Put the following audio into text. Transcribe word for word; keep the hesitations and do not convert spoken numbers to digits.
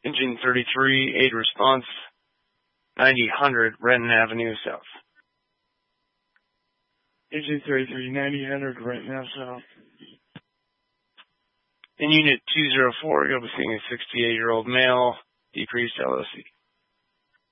Engine thirty-three, aid response, ninety hundred, Renton Avenue South. Engine thirty-three, ninety hundred, Renton Avenue South. In Unit two oh four, you'll be seeing a sixty-eight-year-old male, decreased L O C.